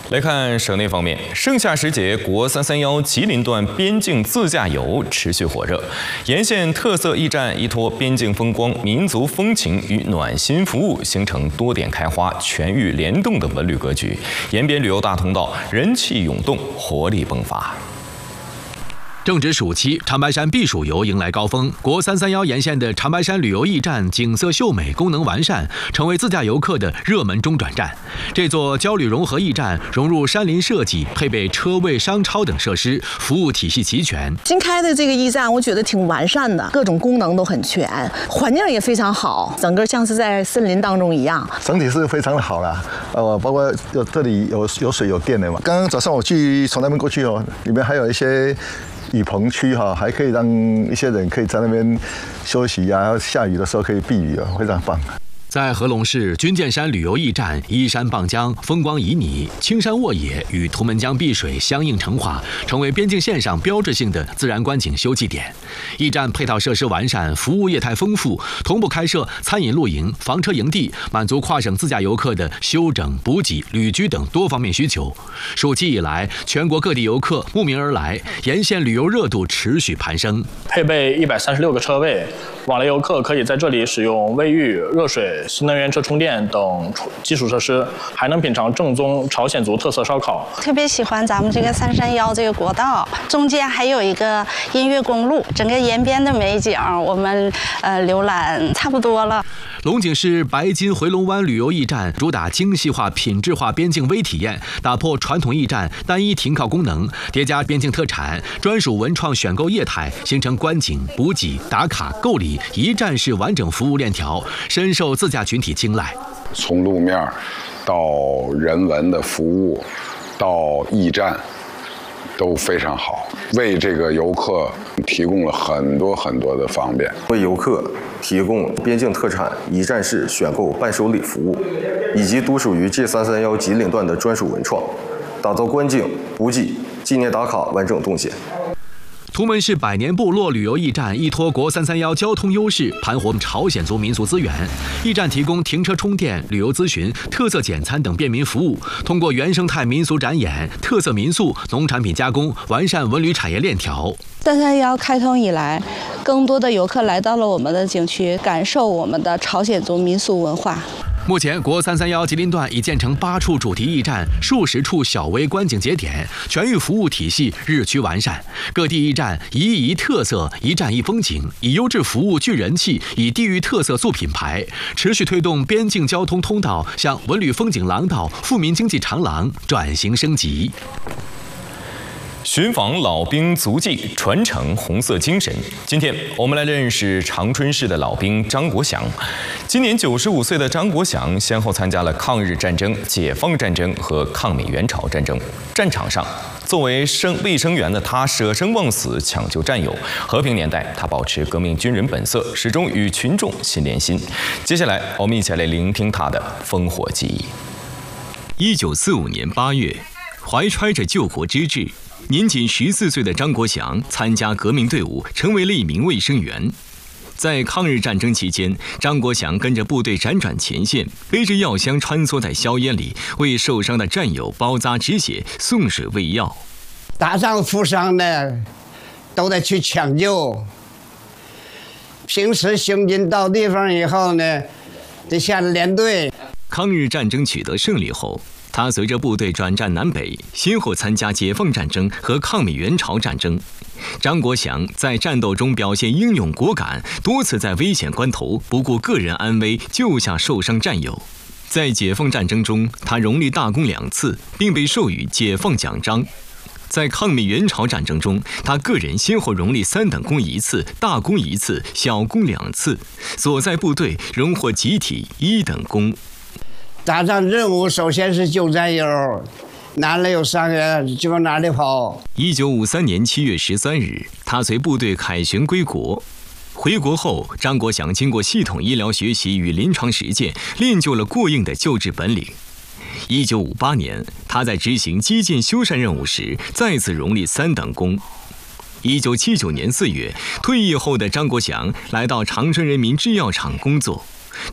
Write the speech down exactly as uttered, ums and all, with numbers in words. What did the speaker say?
来看省内方面，盛夏时节，国三三幺吉林段边境自驾游持续火热，沿线特色驿站依托边境风光、民族风情与暖心服务，形成多点开花、全域联动的文旅格局。沿边旅游大通道人气涌动，活力迸发。 正值暑期，长白山避暑游迎来高峰。国三三幺沿线的长白山旅游驿站景色秀美，功能完善，成为自驾游客的热门中转站。这座郊旅融合驿站融入山林设计，配备车位、商超等设施，服务体系齐全。 新开的这个驿站，我觉得挺完善的，各种功能都很全，环境也非常好，整个像是在森林当中一样。 整体是非常的好啦，呃，包括有这里有有水有电的嘛。刚刚早上我去从那边过去哦，里面还有一些 雨棚区哈，还可以让一些人可以在那边休息啊，下雨的时候可以避雨啊，非常棒。 在合隆市军舰山旅游驿站，依山傍江，风光旖旎，青山卧野，与图们江碧水相映成画，成为边境线上标志性的自然观景休憩点。驿站配套设施完善，服务业态丰富，同步开设餐饮、露营、房车营地，满足跨省自驾游客的休整、补给、旅居等多方面需求。暑期以来，全国各地游客慕名而来，沿线旅游热度持续攀升。 配备一百三十六个车位，往来游客可以在这里使用卫浴、热水、 新能源车充电等基础设施，还能品尝正宗朝鲜族特色烧烤。 特别喜欢咱们这个三三幺这个国道，中间还有一个音乐公路，整个沿边的美景我们呃浏览差不多了。 龙井市白金回龙湾旅游驿站主打精细化、品质化边境微体验，打破传统驿站单一停靠功能，叠加边境特产、专属文创选购业态，形成观景、补给、打卡、购礼一站式完整服务链条，深受自驾群体青睐。 从路面到人文的服务，到驿站，都非常好，为这个游客提供了很多很多的方便， 为游客 提供边境特产一站式选购伴手礼服务，以及独属于 G 三三幺吉林段的专属文创，打造观景、补给、纪念打卡完整动线。 图们市百年部落旅游驿站依托国三三幺交通优势，盘活朝鲜族民俗资源。驿站提供停车充电、旅游咨询、特色简餐等便民服务。通过原生态民俗展演、特色民宿、农产品加工，完善文旅产业链条。 三三幺开通以来，更多的游客来到了我们的景区，感受我们的朝鲜族民俗文化。 目前，国三三幺吉林段已建成八处主题驿站、数十处小微观景节点，全域服务体系日趋完善。各地驿站一驿一特色，一站一风景，以优质服务聚人气，以地域特色塑品牌，持续推动边境交通通道向文旅风景廊道、富民经济长廊转型升级。 寻访老兵足迹，传承红色精神。今天我们来认识长春市的老兵张国祥。今年九十五岁的张国祥先后参加了抗日战争、解放战争和抗美援朝战争。战场上，作为生卫生员的他舍生忘死抢救战友。和平年代，他保持革命军人本色，始终与群众心连心。接下来，我们一起来聆听他的烽火记忆。 一九四五年八月，怀揣着救国之志， 年仅十四岁的张国祥参加革命队伍，成为了一名卫生员。在抗日战争期间，张国祥跟着部队辗转前线，背着药箱穿梭在硝烟里，为受伤的战友包扎止血、送水喂药。 打仗负伤的都得去抢救。平时行军到地方以后呢，得下连队。 抗日战争取得胜利后， 他随着部队转战南北，先后参加解放战争和抗美援朝战争。张国祥在战斗中表现英勇果敢，多次在危险关头不顾个人安危救下受伤战友。在解放战争中，他荣立大功两次，并被授予解放奖章。在抗美援朝战争中，他个人先后荣立三等功一次、大功一次、小功两次，所在部队荣获集体一等功。 打仗任务首先是救战友，哪里有伤员就往哪里跑。 一九五三年七月十三日，他随部队凯旋归国。回国后，张国祥经过系统医疗学习与临床实践，练就了过硬的救治本领。一九五八年，他在执行基建修缮任务时，再次荣立三等功。一九七九年四月，退役后的张国祥来到长春人民制药厂工作。